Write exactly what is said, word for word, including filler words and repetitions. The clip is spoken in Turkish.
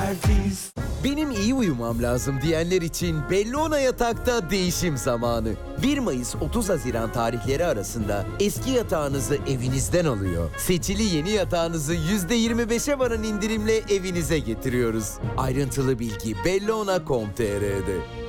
Perviz. Benim iyi uyumam lazım diyenler için Bellona Yatak'ta değişim zamanı. bir Mayıs otuz Haziran tarihleri arasında eski yatağınızı evinizden alıyor. Seçili yeni yatağınızı yüzde yirmi beşe varan indirimle evinize getiriyoruz. Ayrıntılı bilgi bellona nokta com nokta tr'de.